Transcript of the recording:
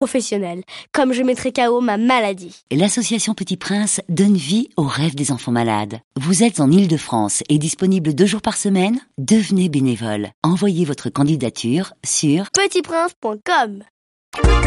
professionnelle, comme je mettrai KO ma maladie. L'association Petit Prince donne vie aux rêves des enfants malades. Vous êtes en Île-de-France et disponible 2 jours par semaine? Devenez bénévole. Envoyez votre candidature sur Petitprince.com.